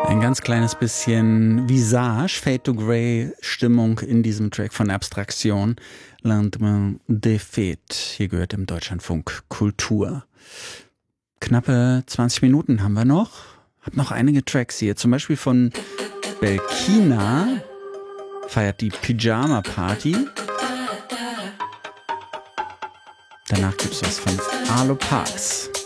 Ein ganz kleines bisschen Visage, Fade to Grey Stimmung in diesem Track von Abstraktion. Lendemain des Fêtes. Hier gehört im Deutschlandfunk Kultur. Knappe 20 Minuten haben wir noch. Hab noch einige Tracks hier. Zum Beispiel von Belkina. Feiert die Pyjama Party. Danach gibt's was von Arlo Parks.